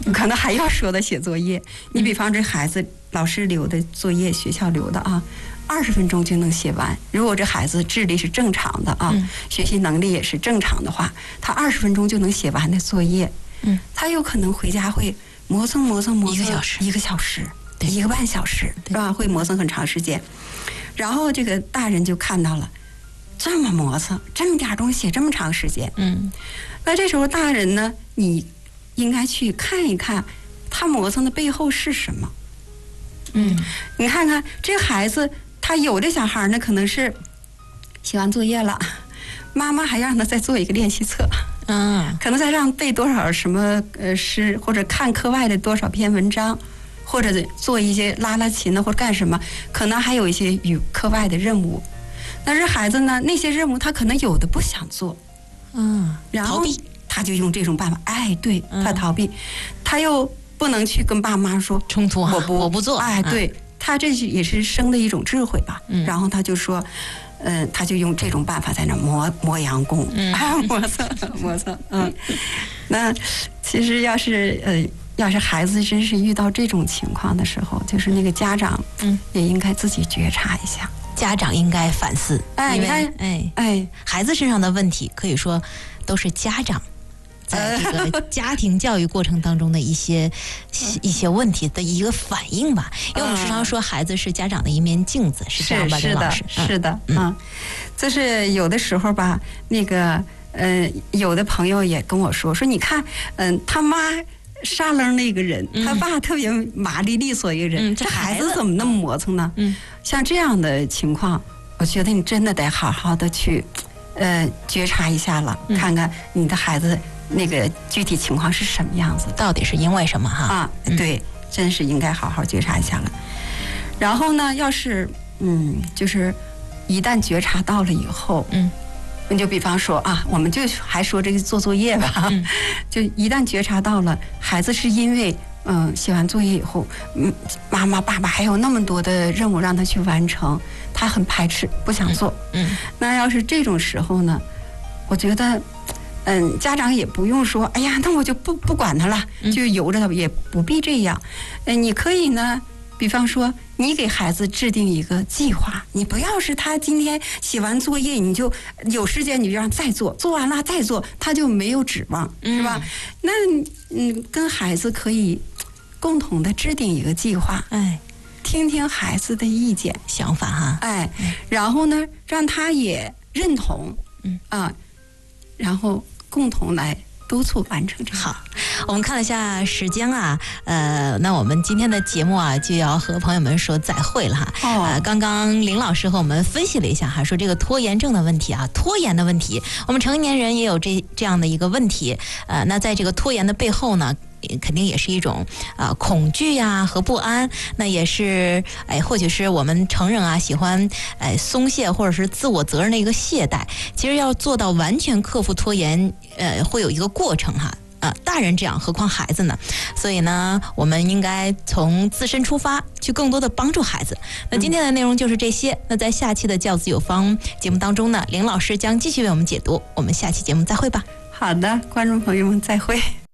可能还要说的写作业。你比方这孩子老师留的作业，学校留的啊，20分钟就能写完。如果这孩子智力是正常的啊，学习能力也是正常的话，他20分钟就能写完的作业，他有可能回家会磨蹭1个小时，1个小时，1个半小时，是吧？会磨蹭很长时间。然后这个大人就看到了，这么磨蹭，这么点东西写这么长时间，那这时候大人呢，你应该去看一看他磨蹭的背后是什么。你看看这孩子，他有的小孩呢，可能是写完作业了，妈妈还让他再做一个练习册，可能再让背多少什么诗，或者看课外的多少篇文章，或者做一些拉琴呢，或者干什么，可能还有一些与课外的任务。但是孩子呢，那些任务他可能有的不想做，然后他就用这种办法，对，他逃避，他又不能去跟爸妈说冲突，我不做， 对，他这也是生的一种智慧吧。然后他就说，他就用这种办法在那磨洋工，磨蹭，那其实要是孩子真是遇到这种情况的时候，就是那个家长，也应该自己觉察一下。 家长应该反思，因为孩子身上的问题，可以说都是家长在这个家庭教育过程当中的一些问题的一个反应吧。因为我们时常说孩子是家长的一面镜子，是这样吧？ 是的，就是有的时候吧，那个有的朋友也跟我说你看，他妈沙楞那个人，他爸特别麻利利索一个人，这孩子怎么那么磨蹭呢？像这样的情况，我觉得你真的得好好的去觉察一下了，看看你的孩子那个具体情况是什么样子， 到底是因为什么哈？ 对，真是应该好好觉察一下了。然后呢，要是就是一旦觉察到了以后，你就比方说我们就还说这个做作业吧，就一旦觉察到了孩子是因为写完作业以后，妈妈爸爸还有那么多的任务让他去完成，他很排斥不想做，那要是这种时候呢，我觉得家长也不用说哎呀那我就不管他了，就由着他，也不必这样。你可以呢，比方说你给孩子制定一个计划，你不要是他今天写完作业，你就有时间你就让再做，做完了再做，他就没有指望，是吧？那跟孩子可以共同的制定一个计划，听听孩子的意见想法哈， 然后呢让他也认同，然后共同来督促完成这个。 好，我们看了一下时间那我们今天的节目就要和朋友们说再会了哈。刚刚林老师和我们分析了一下说这个拖延症的问题拖延的问题，我们成年人也有这样的一个问题。那在这个拖延的背后呢，肯定也是一种恐惧和不安，那也是或许是我们成人喜欢松懈或者是自我责任的一个懈怠。其实要做到完全克服拖延，会有一个过程大人这样，何况孩子呢？所以呢，我们应该从自身出发，去更多的帮助孩子。那今天的内容就是这些。那在下期的教子有方节目当中呢，林老师将继续为我们解读。我们下期节目再会吧。 好的，观众朋友们再会。